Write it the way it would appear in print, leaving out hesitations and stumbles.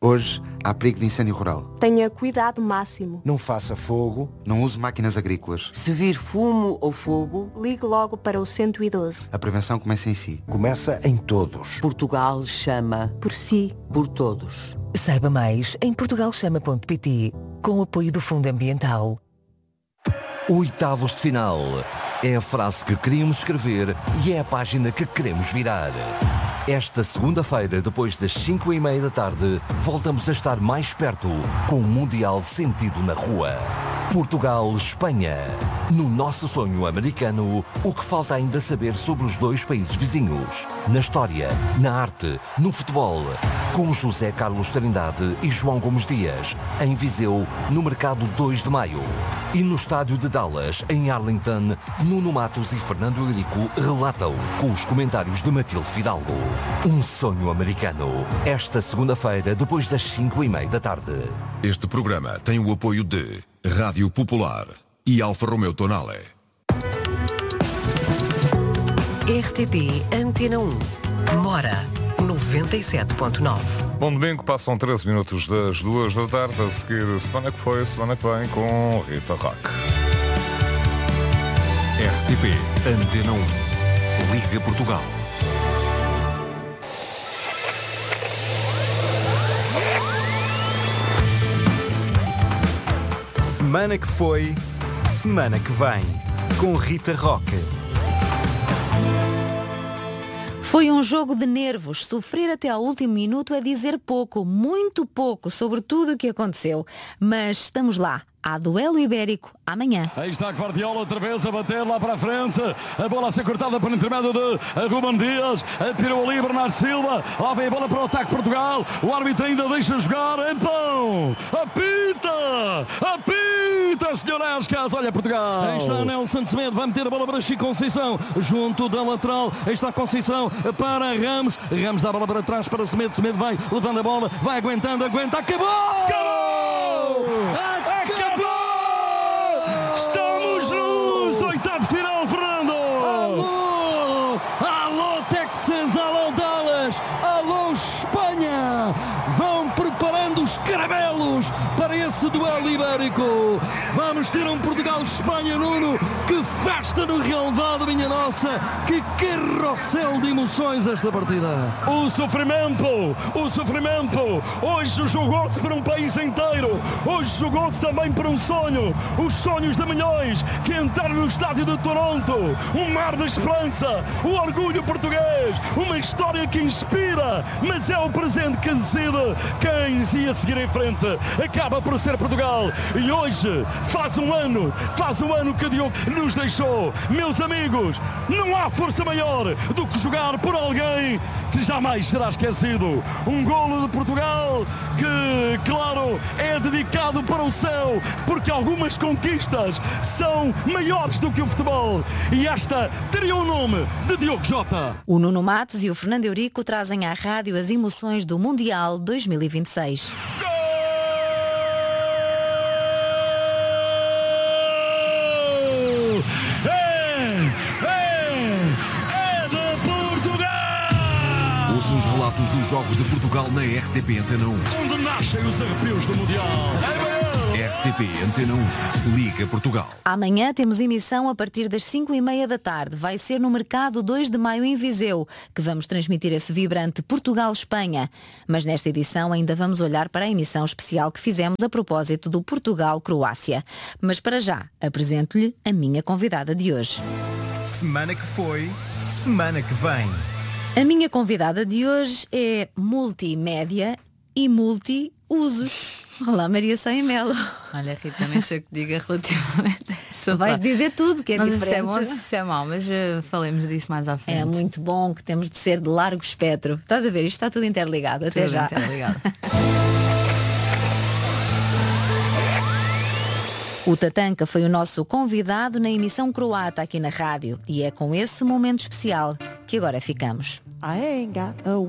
Hoje há perigo de incêndio rural. Tenha cuidado máximo. Não faça fogo. Não use máquinas agrícolas. Se vir fumo ou fogo, ligue logo para o 112. A prevenção começa em si. Começa em todos. Portugal chama por si, por todos. Saiba mais em portugalchama.pt, com o apoio do Fundo Ambiental. Oitavos de final. É a frase que queríamos escrever e é a página que queremos virar. Esta segunda-feira, depois das 5:30 da tarde, voltamos a estar mais perto com o Mundial sentido na rua. Portugal-Espanha. No nosso sonho americano, o que falta ainda saber sobre os dois países vizinhos. Na história, na arte, no futebol. Com José Carlos Trindade e João Gomes Dias, em Viseu, no Mercado 2 de Maio. E no estádio de Dallas, em Arlington, Nuno Matos e Fernando Eurico relatam, com os comentários de Matilde Fidalgo. Um sonho americano. Esta segunda-feira, depois das 5:30 da tarde. Este programa tem o apoio de Rádio Popular e Alfa Romeo Tonale. RTP Antena 1. Mora 97.9. Bom domingo, passam 13 minutos das 2 da tarde. A seguir, semana que foi, semana que vem, com Rita Rock. RTP Antena 1. Liga Portugal. Semana que foi, semana que vem, com Rita Roque. Foi um jogo de nervos. Sofrer até ao último minuto é dizer pouco, muito pouco, sobre tudo o que aconteceu. Mas estamos lá. Há duelo ibérico amanhã. Aí está Guardiola outra vez a bater lá para a frente. A bola a ser cortada por intermédio de Ruben Dias. Pirou ali Bernardo Silva. Lá vem a bola para o ataque de Portugal. O árbitro ainda deixa jogar. Então, apita! Apita, senhor Escas. Olha Portugal. Aí está Nelson Semedo. Vai meter a bola para Chico Conceição. Junto da lateral. Aí está Conceição para Ramos. Ramos dá a bola para trás para Semedo. Semedo vai levando a bola. Vai aguentando, aguenta. Acabou! Acabou! Estamos nos oitavos de final, Fernando! Alô! Alô, Texas! Alô, Dallas! Alô, Espanha! Vão preparando os caramelos para esse duelo ibérico. Vamos ter um Portugal-Espanha, Nuno. Que festa no relevado, minha nossa. Que carrossel de emoções esta partida. O sofrimento. Hoje jogou-se para um país inteiro. Hoje jogou-se também para um sonho. Os sonhos de milhões que entraram no estádio de Toronto. Um mar de esperança. O orgulho português. Uma história que inspira. Mas é o presente que decide quem se ia seguir em frente. Acaba por ser Portugal. E hoje faz um ano que Diogo nos deixou. Meus amigos, não há força maior do que jogar por alguém que jamais será esquecido. Um golo de Portugal que, claro, é dedicado para o céu, porque algumas conquistas são maiores do que o futebol. E esta teria o nome de Diogo Jota. O Nuno Matos e o Fernando Eurico trazem à rádio as emoções do Mundial 2026. Ouça os relatos dos Jogos de Portugal na RTP Antena 1. Onde nascem os arrepios do Mundial. RTP Antena 1. Liga Portugal. Amanhã temos emissão a partir das 5:30 da tarde. Vai ser no Mercado 2 de Maio em Viseu, que vamos transmitir esse vibrante Portugal-Espanha. Mas nesta edição ainda vamos olhar para a emissão especial que fizemos a propósito do Portugal-Croácia. Mas para já, apresento-lhe a minha convidada de hoje. Semana que foi, semana que vem. A minha convidada de hoje é multimédia e multi-usos. Olá, Maria Saia Melo. Olha, Rita, nem sei o que diga relativamente a isso. Vais dizer tudo, que é mas diferente. Isso é bom, isso é mau, mas falemos disso mais à frente. É muito bom, que temos de ser de largo espectro. Estás a ver, isto está tudo interligado. Até tudo já. Interligado. O Tatanka foi o nosso convidado na emissão croata aqui na rádio. E é com esse momento especial que agora ficamos. I ain't got no